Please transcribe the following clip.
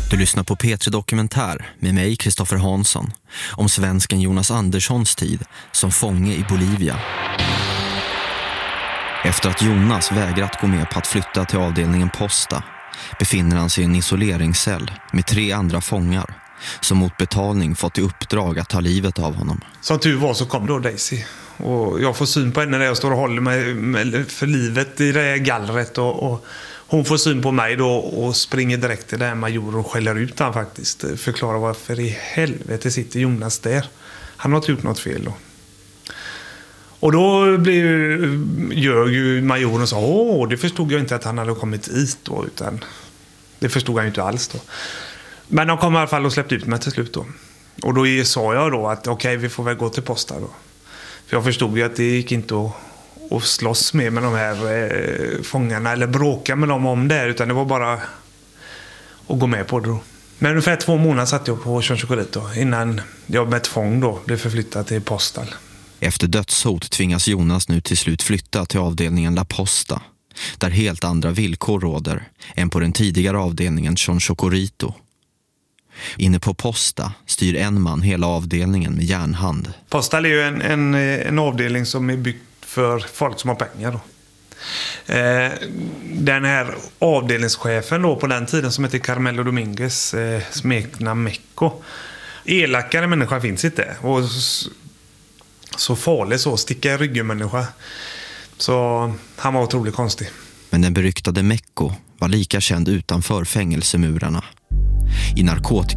Du lyssnar på P3 Dokumentär med mig, Kristoffer Hansson, om svensken Jonas Anderssons tid som fånge i Bolivia. Efter att Jonas vägrat gå med på att flytta till avdelningen Posta befinner han sig i en isoleringscell med 3 andra fångar som mot betalning fått i uppdrag att ta livet av honom. Som tur var så kom då Daisy. Och jag får syn på henne när jag står och håller mig för livet i det här gallret. Och hon får syn på mig då och springer direkt till där majoren och skäller ut han faktiskt. Förklarar varför i helvete sitter Jonas där. Han har inte gjort något fel då. Och då gör ju majoren så, det förstod jag inte att han hade kommit hit då, utan det förstod han ju inte alls då. Men de kom i alla fall och släppte ut mig till slut då. Och då sa jag då att okej, vi får väl gå till Posta då. För jag förstod ju att det gick inte att slåss med de här fångarna eller bråka med dem om det, utan det var bara att gå med på det då. Men ungefär 2 månader satt jag på Chonchocorito innan jag med tvång då blev förflyttad till Postal. Efter dödshot tvingas Jonas nu till slut flytta till avdelningen La Posta, där helt andra villkor råder än på den tidigare avdelningen Chonchocorito. Inne på Posta styr en man hela avdelningen med järnhand. Postal är ju en avdelning som är byggd för folk som har pengar då. Den här avdelningschefen då på den tiden som heter Carmelo Dominguez, smeknamn Mecco. Elakare människa finns inte. Och så farlig så, sticka i ryggen människa. Så han var otroligt konstig. Men den beryktade Mecco var lika känd utanför fängelsemurarna. I